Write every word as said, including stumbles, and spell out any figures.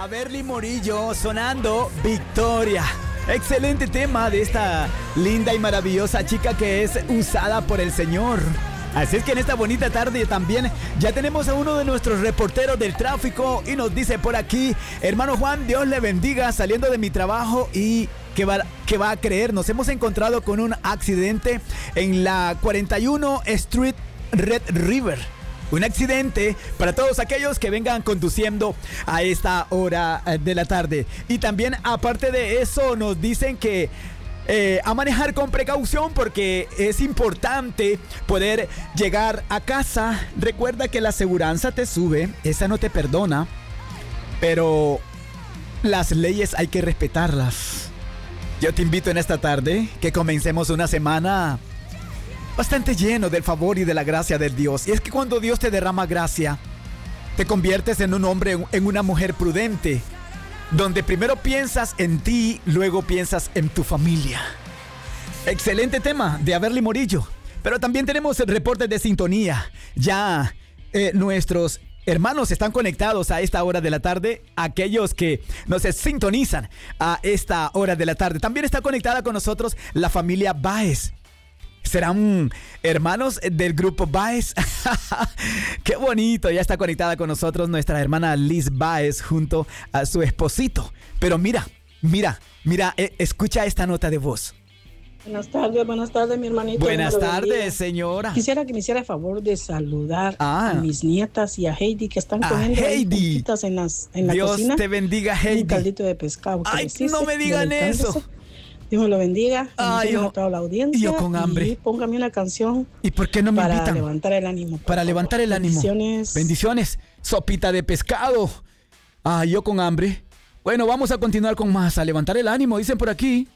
Averly Morillo sonando Victoria. Excelente tema de esta linda y maravillosa chica que es usada por el Señor. Así es que en esta bonita tarde también ya tenemos a uno de nuestros reporteros del tráfico y nos dice por aquí: hermano Juan, Dios le bendiga, saliendo de mi trabajo y que va, que va a creer, nos hemos encontrado con un accidente en la cuarenta y uno Street Red River. Un accidente para todos aquellos que vengan conduciendo a esta hora de la tarde. Y también, aparte de eso, nos dicen que eh, a manejar con precaución, porque es importante poder llegar a casa. Recuerda que la aseguranza te sube, esa no te perdona, pero las leyes hay que respetarlas. Yo te invito en esta tarde que comencemos una semana bastante lleno del favor y de la gracia de Dios. Y es que cuando Dios te derrama gracia, te conviertes en un hombre, en una mujer prudente, donde primero piensas en ti, luego piensas en tu familia. Excelente tema de Averly Morillo. Pero también tenemos reportes de sintonía. Ya eh, nuestros hermanos están conectados a esta hora de la tarde. Aquellos que nos sintonizan a esta hora de la tarde. También está conectada con nosotros la familia Báez. ¿Serán hermanos del grupo Báez? ¡Qué bonito! Ya está conectada con nosotros nuestra hermana Liz Báez junto a su esposito. Pero mira, mira, mira, eh, escucha esta nota de voz. Buenas tardes, buenas tardes, mi hermanito. Buenas tardes, señora. Quisiera que me hiciera favor de saludar ah, a mis nietas y a Heidi, que están comiendo Heidi. En, las, en la Dios cocina. Dios te bendiga, Heidi. Un caldito de pescado. Ay, no me digan eso. Dios me lo bendiga. Ay, yo, a toda la audiencia. Yo con hambre. Y póngame una canción. ¿Y por qué no me para invitan? Para levantar el ánimo. Para favor. levantar el ánimo. Bendiciones. Bendiciones. Sopita de pescado. Ay, yo con hambre. Bueno, vamos a continuar con más. A levantar el ánimo, dicen por aquí.